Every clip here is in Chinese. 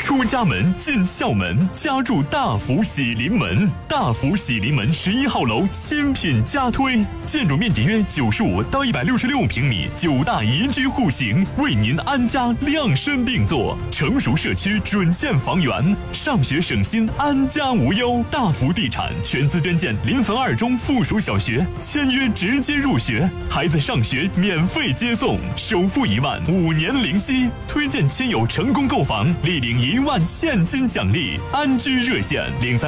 出家门进校门，家住大福喜临门。大福喜临门11号楼新品加推，建筑面积约95到166平米，9大宜居户型，为您安家量身定做。成熟社区准现房源，上学省心，安家无忧。大福地产全资捐建临汾2中附属小学，签约直接入学，孩子上学免费接送，首付1万，5年零息。推荐亲友成功购房，立领1万现金奖励。安居热线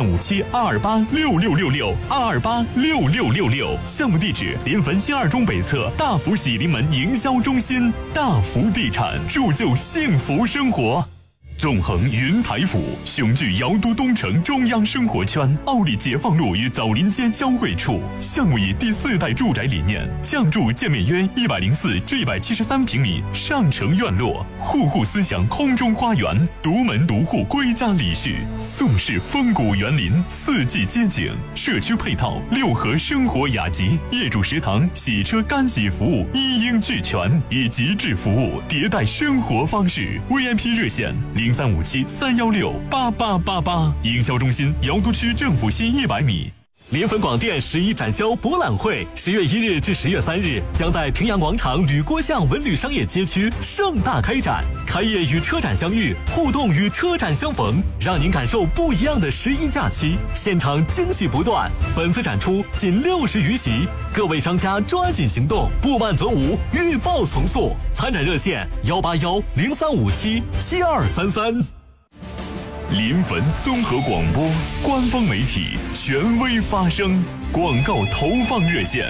0357-228-6666，228-6666。项目地址：临汾新2中北侧大福喜临门营销中心。大福地产，铸就幸福生活。纵横云台府，雄踞瑶都东城中央生活圈，奥利解放路与枣林街交汇处。项目以第4代住宅理念，降筑建面约104至173平米上承院落，户户思想空中花园，独门独户归家礼序，宋式风谷园林，4季街景，社区配套6合生活雅集，业主食堂、洗车干洗服务一应俱全，以极致服务迭代生活方式。VIP 热线0357-316-8888，营销中心瑶都区政府西100米。临汾广电11展销博览会10月1日至10月3日将在平阳广场吕郭巷文旅商业街区盛大开展，开业与车展相遇，互动与车展相逢，让您感受不一样的11假期，现场惊喜不断。本次展出仅60余席，各位商家抓紧行动，不慢则无，预报从速。参展热线181-0357-7233。临汾综合广播官方媒体，权威发声。广告投放热线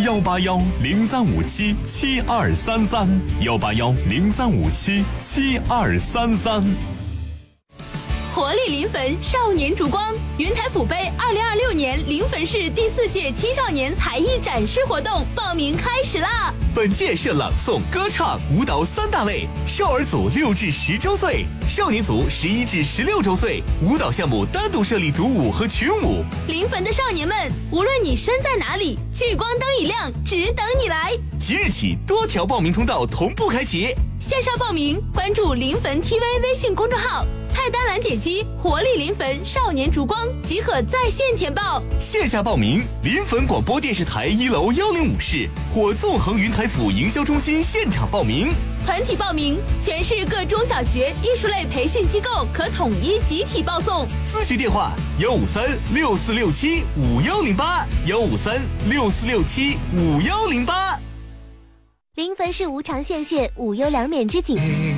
：181-0357-7233，181-0357-7233。 活力临汾少年烛光云台府杯2026年临汾市第4届青少年才艺展示活动报名开始啦！ 本届设朗诵、歌唱、舞蹈3大类，少儿组6至10周岁，少年组11至16周岁。舞蹈项目单独设立独舞和群舞。 临汾的少年们，无论你身在哪里，聚光灯一亮，只等你来。 即日起，多条报名通道同步开启。 线上报名，关注临汾 TV 微信公众号，菜单栏点击“活力临汾少年烛光”即可在线填报。 线下报名，临汾广播电视台1楼105室或纵横云台府营销中心现场报名。 团体报名，全市各中小学艺术类培训机构可统一集体报送。 咨询电话：153-6467-5108，153-6467-5108。 临汾市无偿献血无忧两免之景。